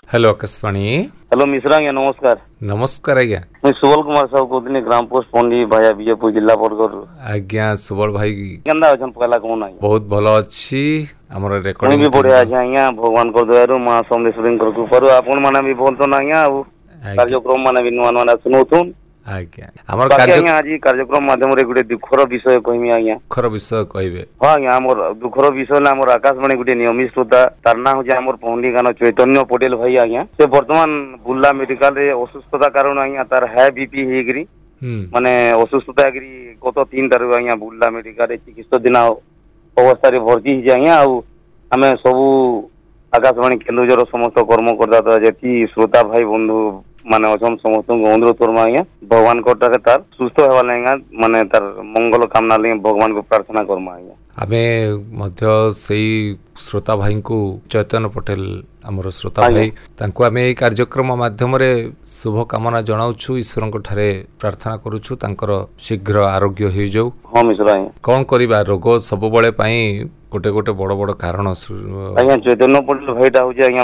Hello Akashvani. Hello Mishra आज्ञा नमस्कार। नमस्कार आज्ञा। मुझे सुबल कुमार साहब कहते ग्राम पोस्ट पंडी भाया विजयपुर जिला बरगढ़। आज्ञा सुबल भाई केंदा अछन पहला कौन आज्ञा? बहुत भलो अछि हमर रिकॉर्डिंग भी बढ़िया अछि आज्ञा भगवान को दयारु मां सोमेश्वरी को कृपारु आपण माने भी बोलतो ना आज्ञा अब कार्यक्रम माने भी नुआ नुआ सुनौथुन आज्ञा हमर बाकी आज्ञा आज कार्यक्रम माध्यम रे गुटे दुखर विषय कहमी आज्ञा। दुखर विषय कहबे? हां आज्ञा हमर दुखर विषय ना हमर आकाशवाणी गुटे नियमित श्रोता तार ना हो जे हमर पौंडी गानो चैतन्य पटेल भाई आज्ञा से वर्तमान बुल्ला मेडिकल रे असुस्थता कारण आज्ञा तार है बीपी हेगिरी माने असुस्थता गिरी गत 3 तारिख आज्ञा बुल्ला मेडिकल रे चिकित्सा दिन अवस्था रे भर्ती हि आज्ञा आ हमें सब आकाशवाणी केन्दुझर समस्त कर्मकर्ता जेती श्रोता भाई बंधु माने अछन समस्त अनुरोध करमा आज्ञा भगवान को तार सुस्थ हेवा आज्ञा माने तार मंगल कामना ले भगवान को प्रार्थना करमा आज्ञा। आमे मध्य सेई श्रोता भाई को चैतन्य पटेल हमर श्रोता भाई तांको आमे ए कार्यक्रम माध्यम रे शुभ कामना जणाउछु ईश्वरन ठारे प्रार्थना करूछु तांकर शीघ्र आरोग्य होई जाऊ। हां मिश्रा कोन करिबा रोग सब बळे पई गोटे गोटे बड़ बड़ कारण आज्ञा चैतन्य पटेल भाईटा हो जे आज्ञा